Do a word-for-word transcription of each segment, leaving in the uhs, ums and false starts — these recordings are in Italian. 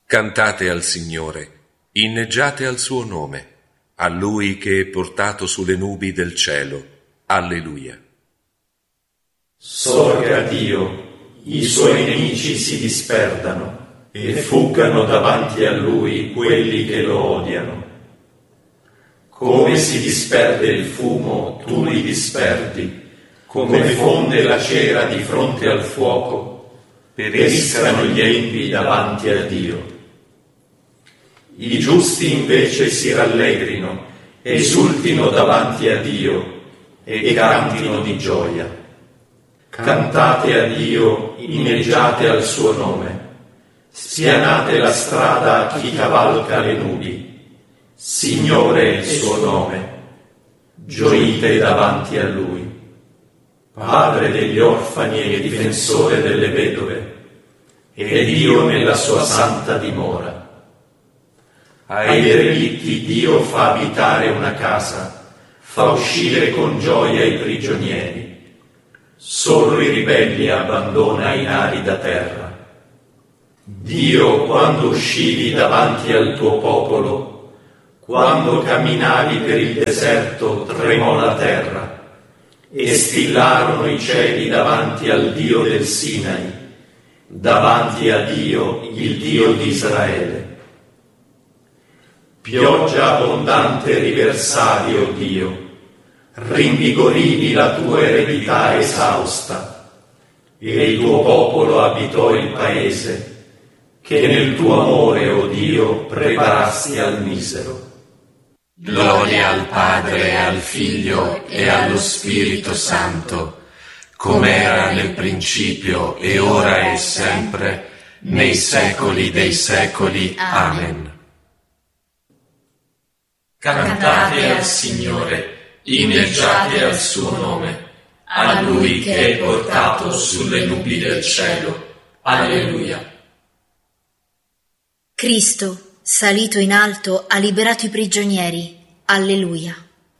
Cantate al Signore, inneggiate al suo nome, a Lui che è portato sulle nubi del cielo. Alleluia. Sorga Dio, i suoi nemici si disperdano e fuggano davanti a Lui quelli che lo odiano. Come si disperde il fumo, tu li disperdi, come fonde la cera di fronte al fuoco, periscano gli empi davanti a Dio. I giusti invece si rallegrino, esultino davanti a Dio e cantino di gioia. Cantate a Dio, inneggiate al suo nome, spianate la strada a chi cavalca le nubi. Signore è il suo nome, gioite davanti a Lui. Padre degli orfani e difensore delle vedove, è Dio nella sua santa dimora. Ai derelitti Dio fa abitare una casa, fa uscire con gioia i prigionieri. Solo i ribelli abbandona in arida terra. Dio, quando uscivi davanti al tuo popolo, quando camminavi per il deserto, tremò la terra, e stillarono i cieli davanti al Dio del Sinai, davanti a Dio, il Dio di Israele. Pioggia abbondante riversavi, o Dio, rinvigorivi la tua eredità esausta, e il tuo popolo abitò il paese, che nel tuo amore, o Dio, preparasti al misero. Gloria al Padre, al Figlio e allo Spirito Santo, come era nel principio e ora e sempre, nei secoli dei secoli. Amen. Cantate al Signore, inneggiate al suo nome, a Lui che è portato sulle nubi del cielo. Alleluia. Cristo, salito in alto, ha liberato i prigionieri. Alleluia.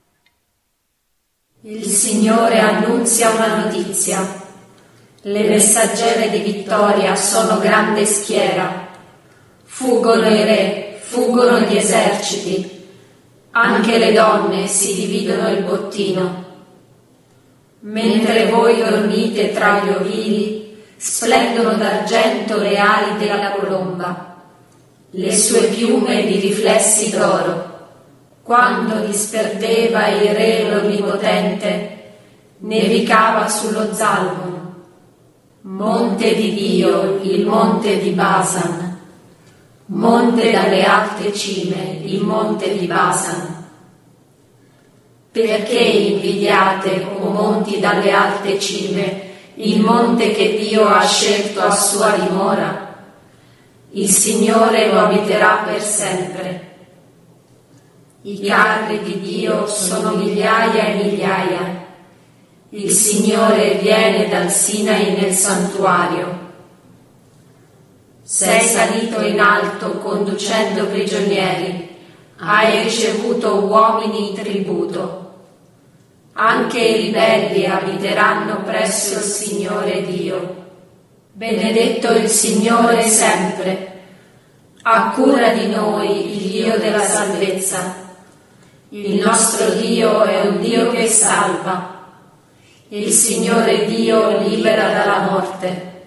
Il Signore annunzia una notizia. Le messaggere di vittoria sono grande schiera. Fuggono i re, fuggono gli eserciti. Anche le donne si dividono il bottino. Mentre voi dormite tra gli ovili, splendono d'argento le ali della colomba, le sue piume di riflessi d'oro. Quando disperdeva il re l'Onnipotente, nevicava sullo Zalmon, monte di Dio, il monte di Basan, monte dalle alte cime, il monte di Basan. Perché invidiate, o monti dalle alte cime, il monte che Dio ha scelto a sua dimora? Il Signore lo abiterà per sempre. I carri di Dio sono migliaia e migliaia. Il Signore viene dal Sinai nel santuario. Sei salito in alto conducendo prigionieri, hai ricevuto uomini in tributo. Anche i ribelli abiteranno presso il Signore Dio. Benedetto il Signore sempre. Ha cura di noi il Dio della salvezza. Il nostro Dio è un Dio che salva. Il Signore Dio libera dalla morte.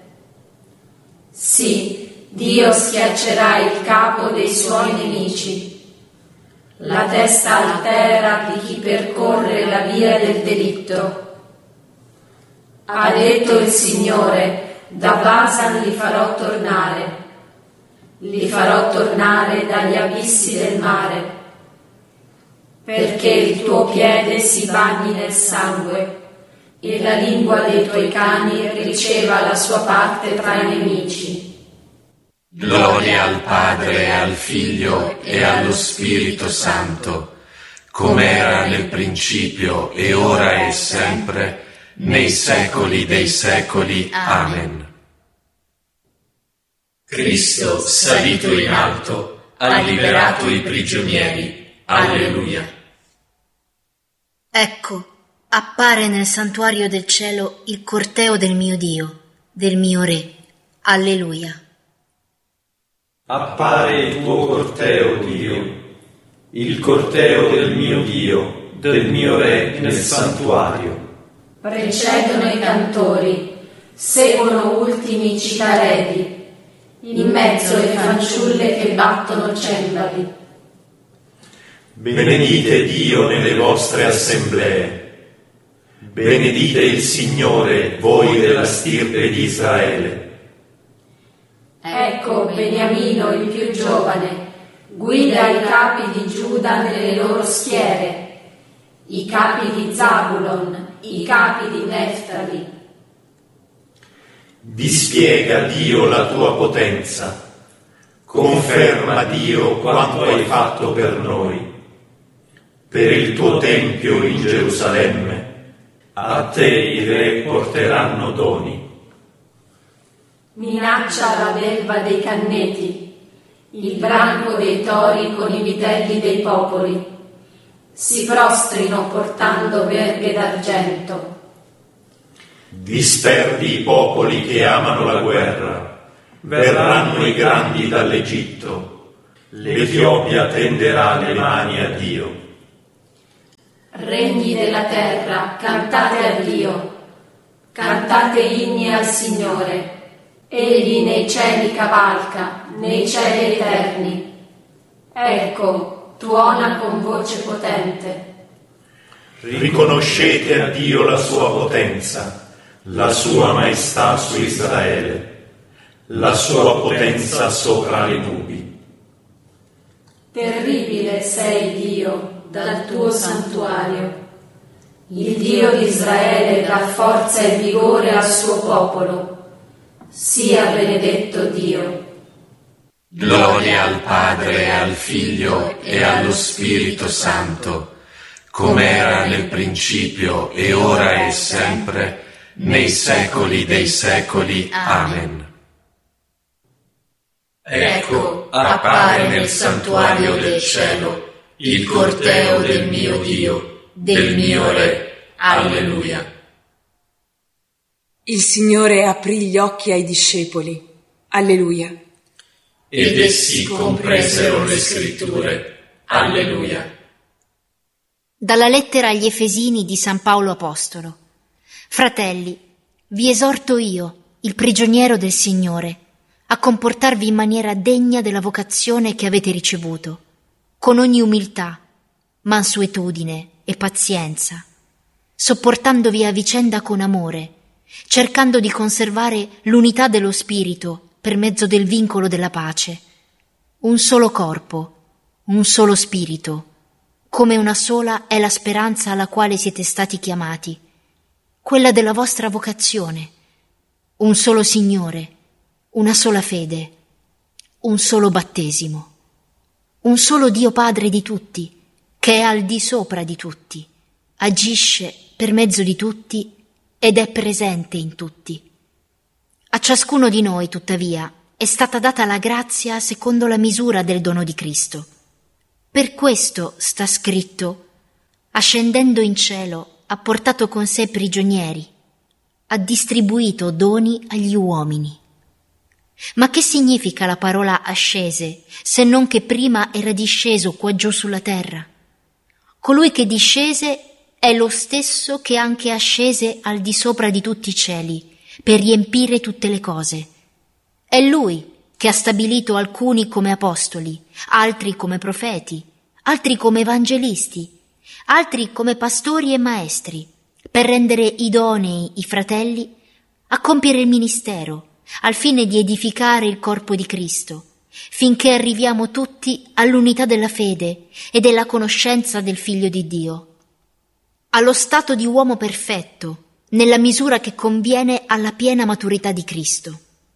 Sì, Dio schiaccerà il capo dei suoi nemici. La testa altera di chi percorre la via del delitto. Ha detto il Signore, da Basan li farò tornare. Li farò tornare dagli abissi del mare, perché il tuo piede si bagni nel sangue e la lingua dei tuoi cani riceva la sua parte tra i nemici. Gloria al Padre, al Figlio e allo Spirito Santo, come era nel principio e ora e sempre, nei secoli dei secoli. Amen. Cristo, salito in alto, ha liberato i prigionieri. Alleluia. Ecco, appare nel santuario del cielo il corteo del mio Dio, del mio Re. Alleluia. Appare il tuo corteo, Dio, il corteo del mio Dio, del mio Re nel santuario. Precedono i cantori, seguono ultimi i citareti, in mezzo le fanciulle che battono cembali. Benedite Dio nelle vostre assemblee, benedite il Signore, voi della stirpe di Israele. Ecco Beniamino il più giovane, guida i capi di Giuda nelle loro schiere, i capi di Zabulon, i capi di Neftali. Dispiega Dio la tua potenza, conferma Dio quanto hai fatto per noi. Per il tuo tempio in Gerusalemme, a te i re porteranno doni. Minaccia la belva dei canneti, il branco dei tori con i vitelli dei popoli. Si prostrino portando verghe d'argento. Disperdi i popoli che amano la guerra, verranno i grandi dall'Egitto, l'Etiopia tenderà le mani a Dio. Regni della terra, cantate a Dio, cantate inni al Signore. Egli nei cieli cavalca, nei cieli eterni. Ecco, tuona con voce potente. Riconoscete a Dio la sua potenza, la sua maestà su Israele, la sua potenza sopra le nubi. Terribile sei, Dio, dal tuo santuario. Il Dio di Israele dà forza e vigore al suo popolo. Sia benedetto Dio. Gloria al Padre, al Figlio e allo Spirito Santo, come era nel principio e ora e sempre, nei secoli dei secoli. Amen. Ecco, appare nel santuario del cielo il corteo del mio Dio, del mio Re. Alleluia. Il Signore aprì gli occhi ai discepoli. Alleluia. Ed essi compresero le scritture. Alleluia. Dalla lettera agli Efesini di San Paolo Apostolo. Fratelli, vi esorto io, il prigioniero del Signore, a comportarvi in maniera degna della vocazione che avete ricevuto, con ogni umiltà, mansuetudine e pazienza, sopportandovi a vicenda con amore, cercando di conservare l'unità dello spirito per mezzo del vincolo della pace. Un solo corpo, un solo spirito, come una sola è la speranza alla quale siete stati chiamati, quella della vostra vocazione, un solo Signore, una sola fede, un solo battesimo, un solo Dio Padre di tutti, che è al di sopra di tutti, agisce per mezzo di tutti ed è presente in tutti. A ciascuno di noi, tuttavia, è stata data la grazia secondo la misura del dono di Cristo. Per questo sta scritto: ascendendo in cielo ha portato con sé prigionieri, ha distribuito doni agli uomini. Ma che significa la parola ascese, se non che prima era disceso qua giù sulla terra? Colui che discese è lo stesso che anche ascese al di sopra di tutti i cieli, per riempire tutte le cose. È Lui che ha stabilito alcuni come apostoli, altri come profeti, altri come evangelisti, altri come pastori e maestri, per rendere idonei i fratelli a compiere il ministero, al fine di edificare il corpo di Cristo, finché arriviamo tutti all'unità della fede e della conoscenza del Figlio di Dio, allo stato di uomo perfetto, nella misura che conviene alla piena maturità di Cristo.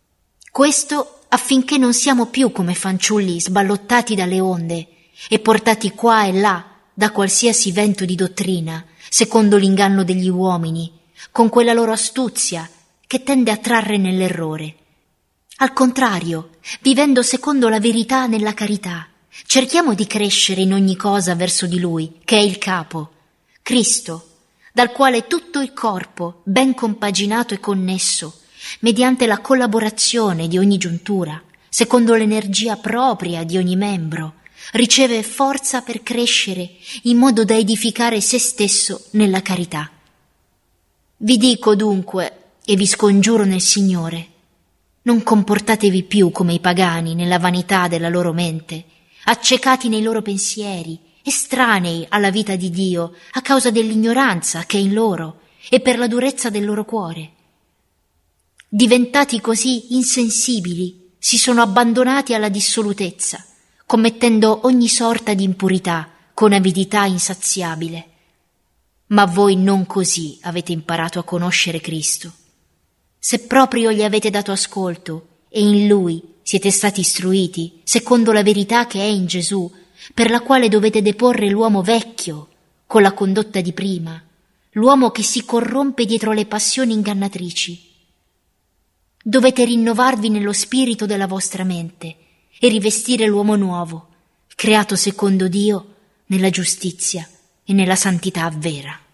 Questo affinché non siamo più come fanciulli sballottati dalle onde e portati qua e là da qualsiasi vento di dottrina, secondo l'inganno degli uomini, con quella loro astuzia che tende a trarre nell'errore. Al contrario, vivendo secondo la verità nella carità, cerchiamo di crescere in ogni cosa verso di Lui, che è il capo, Cristo, dal quale tutto il corpo, ben compaginato e connesso, mediante la collaborazione di ogni giuntura, secondo l'energia propria di ogni membro, riceve forza per crescere in modo da edificare se stesso nella carità. Vi dico dunque, e vi scongiuro nel Signore, non comportatevi più come i pagani nella vanità della loro mente, accecati nei loro pensieri, estranei alla vita di Dio a causa dell'ignoranza che è in loro e per la durezza del loro cuore. Diventati così insensibili, si sono abbandonati alla dissolutezza, commettendo ogni sorta di impurità con avidità insaziabile. Ma voi non così avete imparato a conoscere Cristo. Se proprio gli avete dato ascolto e in Lui siete stati istruiti, secondo la verità che è in Gesù, per la quale dovete deporre l'uomo vecchio con la condotta di prima, l'uomo che si corrompe dietro le passioni ingannatrici. Dovete rinnovarvi nello spirito della vostra mente e rivestire l'uomo nuovo, creato secondo Dio nella giustizia e nella santità vera.